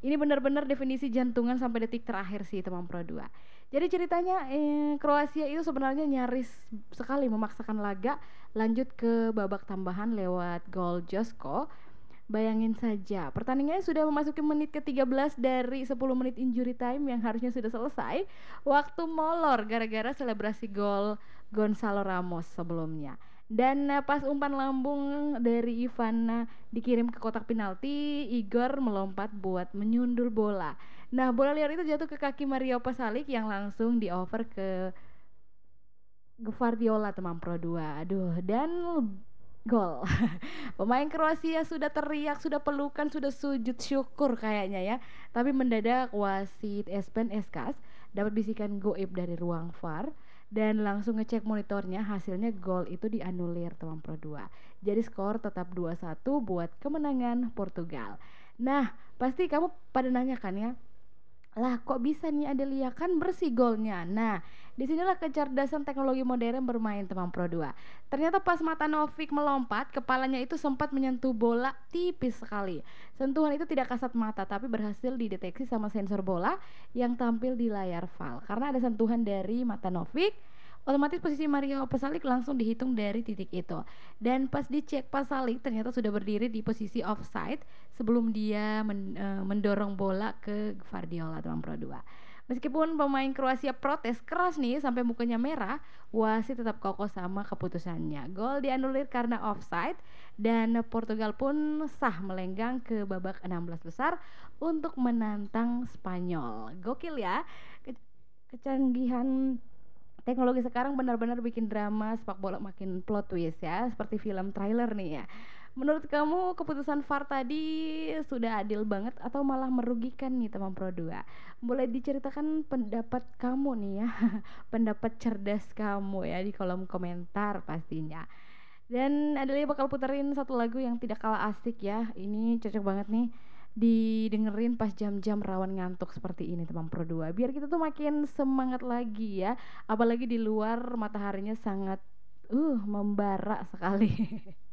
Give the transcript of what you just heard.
Ini benar-benar definisi jantungan sampai detik terakhir sih teman Pro 2. Jadi ceritanya Kroasia itu sebenarnya nyaris sekali memaksakan laga lanjut ke babak tambahan lewat gol Josko. Bayangin saja, pertandingannya sudah memasuki menit ke-13 dari 10 menit injury time yang harusnya sudah selesai. Waktu molor gara-gara selebrasi gol Gonzalo Ramos sebelumnya. Dan pas umpan lambung dari Ivana dikirim ke kotak penalti, Igor melompat buat menyundul bola. Nah, bola liar itu jatuh ke kaki Mario Pasalic yang langsung diover ke Guardiola teman Pro 2. Aduh, dan gol. Pemain Kroasia sudah teriak, sudah pelukan, sudah sujud syukur kayaknya ya. Tapi mendadak wasit Espen Eskas dapat bisikan goib dari ruang VAR dan langsung ngecek monitornya, hasilnya gol itu dianulir teman Pro 2. Jadi skor tetap 2-1 buat kemenangan Portugal. Nah, pasti kamu pada nanya kan ya, lah kok bisa nih Adelia kan bersih golnya. Nah, disinilah kecerdasan teknologi modern bermain teman Pro 2. Ternyata pas mata Novik melompat, kepalanya itu sempat menyentuh bola tipis sekali. Sentuhan itu tidak kasat mata tapi berhasil dideteksi sama sensor bola yang tampil di layar VAR. Karena ada sentuhan dari mata Novik, otomatis posisi Mario Pasalic langsung dihitung dari titik itu. Dan pas dicek Pasalic ternyata sudah berdiri di posisi offside sebelum dia mendorong bola ke Guardiola teman Pro 2. Meskipun pemain Kroasia protes keras nih sampai mukanya merah, wasit tetap kokoh sama keputusannya. Gol dianulir karena offside dan Portugal pun sah melenggang ke babak 16 besar untuk menantang Spanyol. Gokil ya. Kecanggihan teknologi sekarang benar-benar bikin drama sepak bola makin plot twist ya, seperti film trailer nih ya. Menurut kamu keputusan VAR tadi sudah adil banget atau malah merugikan nih teman Pro 2? Boleh diceritakan pendapat kamu nih ya, pendapat cerdas kamu ya di kolom komentar pastinya. Dan Adelia bakal puterin satu lagu yang tidak kalah asik ya. Ini cocok banget nih didengerin pas jam-jam rawan ngantuk seperti ini teman Pro 2. Biar kita tuh makin semangat lagi ya. Apalagi di luar mataharinya sangat membara sekali.